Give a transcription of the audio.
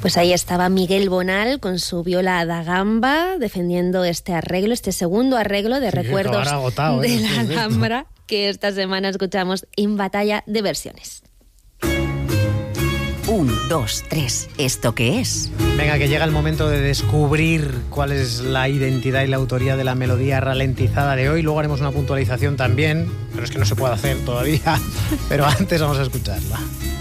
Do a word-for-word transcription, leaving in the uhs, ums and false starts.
Pues ahí estaba Miguel Bonal con su viola da gamba defendiendo este arreglo, este segundo arreglo de sí, recuerdos agotado, de ¿eh? la Alhambra que esta semana escuchamos en Batalla de Versiones. Un, dos, tres, ¿esto qué es? Venga, que llega el momento de descubrir cuál es la identidad y la autoría de la melodía ralentizada de hoy. Luego haremos una puntualización también, pero es que no se puede hacer todavía. Pero antes vamos a escucharla.